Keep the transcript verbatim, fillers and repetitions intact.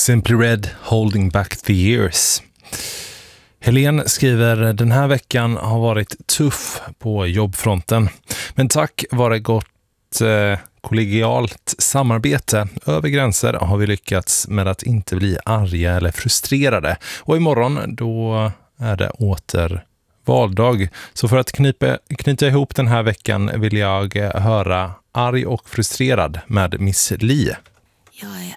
Simply Red, Holding Back the Years. Helene skriver, den här veckan har varit tuff på jobbfronten. Men tack vare gott eh, kollegialt samarbete över gränser har vi lyckats med att inte bli arga eller frustrerade. Och imorgon då är det åter valdag. Så för att knypa, knyta ihop den här veckan vill jag höra Arg och frustrerad med Miss Li. Jag är